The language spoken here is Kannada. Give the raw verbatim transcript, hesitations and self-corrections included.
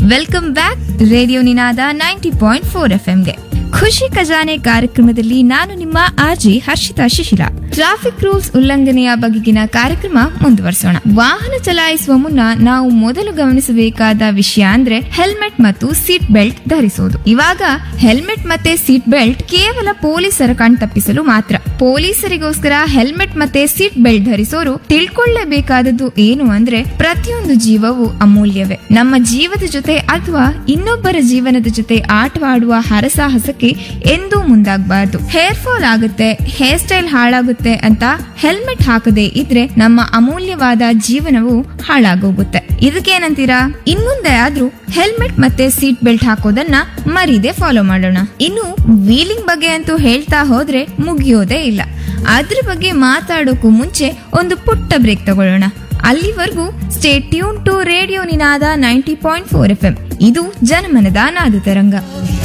ವೆಲ್ಕಮ್ ಬ್ಯಾಕ್ ರೇಡಿಯೋ ನಿನಾದ ನೈಂಟಿ ಪಾಯಿಂಟ್ ಫೋರ್ ಎಫ್ ಎಂಗೆ. ಖುಷಿ ಖಜಾನೆ ಕಾರ್ಯಕ್ರಮದಲ್ಲಿ ನಾನು ನಿಮ್ಮ ಆರ್ಜಿ ಹರ್ಷಿತಾ ಶಿಶಿಲ. ಟ್ರಾಫಿಕ್ ರೂಲ್ಸ್ ಉಲ್ಲಂಘನೆಯ ಬಗೆಗಿನ ಕಾರ್ಯಕ್ರಮ ಮುಂದುವರಿಸೋಣ. ವಾಹನ ಚಲಾಯಿಸುವ ಮುನ್ನ ನಾವು ಮೊದಲು ಗಮನಿಸಬೇಕಾದ ವಿಷಯ ಅಂದ್ರೆ ಹೆಲ್ಮೆಟ್ ಮತ್ತು ಸೀಟ್ ಬೆಲ್ಟ್ ಧರಿಸುವುದು. ಇವಾಗ ಹೆಲ್ಮೆಟ್ ಮತ್ತೆ ಸೀಟ್ ಬೆಲ್ಟ್ ಕೇವಲ ಪೊಲೀಸರ ಕಣ್ ತಪ್ಪಿಸಲು ಮಾತ್ರ. ಪೊಲೀಸರಿಗೋಸ್ಕರ ಹೆಲ್ಮೆಟ್ ಮತ್ತೆ ಸೀಟ್ ಬೆಲ್ಟ್ ಧರಿಸೋರು ತಿಳ್ಕೊಳ್ಳೇಬೇಕಾದದ್ದು ಏನು ಅಂದ್ರೆ ಪ್ರತಿಯೊಂದು ಜೀವವು ಅಮೂಲ್ಯವೇ. ನಮ್ಮ ಜೀವದ ಜೊತೆ ಅಥವಾ ಇನ್ನೊಬ್ಬರ ಜೀವನದ ಜೊತೆ ಆಟವಾಡುವ ಹರಸಾಹಸಕ್ಕೆ ಎಂದೂ ಮುಂದಾಗಬಾರದು. ಹೇರ್ ಫಾಲ್ ಆಗುತ್ತೆ, ಹೇರ್ ಸ್ಟೈಲ್ ಹಾಳಾಗುತ್ತೆ ಅಂತ ಹೆಲ್ಮೆಟ್ ಹಾಕದೆ ಇದ್ರೆ ನಮ್ಮ ಅಮೂಲ್ಯವಾದ ಜೀವನವು ಹಾಳಾಗೋಗುತ್ತೆ. ಇದಕ್ಕೇನಂತೀರಾ? ಇನ್ಮುಂದೆ ಆದ್ರೂ ಹೆಲ್ಮೆಟ್ ಮತ್ತೆ ಸೀಟ್ ಬೆಲ್ಟ್ ಹಾಕೋದನ್ನ ಮರೀದೆ ಫಾಲೋ ಮಾಡೋಣ. ಇನ್ನು ವೀಲಿಂಗ್ ಬಗ್ಗೆ ಅಂತೂ ಹೇಳ್ತಾ ಹೋದ್ರೆ ಮುಗಿಯೋದೇ ಇಲ್ಲ. ಅದ್ರ ಬಗ್ಗೆ ಮಾತಾಡೋಕು ಮುಂಚೆ ಒಂದು ಪುಟ್ಟ ಬ್ರೇಕ್ ತಗೊಳ್ಳೋಣ. ಅಲ್ಲಿವರೆಗೂ stay tune to radio Ninada ninety point four F M. ಇದು ಜನಮನದ ನಾದ ತರಂಗ.